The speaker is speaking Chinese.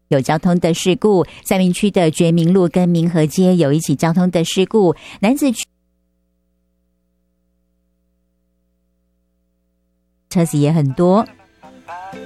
有交通的事故，三民区的觉明路跟民和街有一起交通的事故，楠梓区车子也很多。